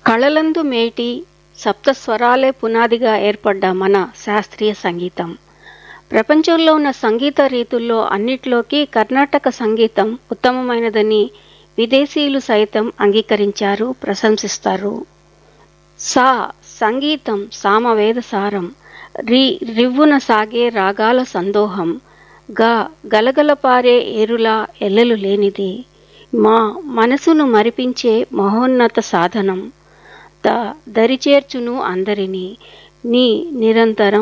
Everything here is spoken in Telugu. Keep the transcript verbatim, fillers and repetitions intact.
కళలందు మేటి సప్తస్వరాలే పునాదిగా ఏర్పడ్డ మన శాస్త్రీయ సంగీతం. ప్రపంచంలో ఉన్న సంగీత రీతుల్లో అన్నిట్లోకి కర్ణాటక సంగీతం ఉత్తమమైనదని విదేశీయులు సైతం అంగీకరించారు, ప్రశంసిస్తారు. సా సంగీతం సామవేద సారం, రి రివ్వున సాగే రాగాల సందోహం, గా గలగలపారే ఏరులా ఎల్లలు లేనిది, మా మనసును మరిపించే మహోన్నత సాధనం, ద దరిచేర్చును అందరినీ, నీ నిరంతరం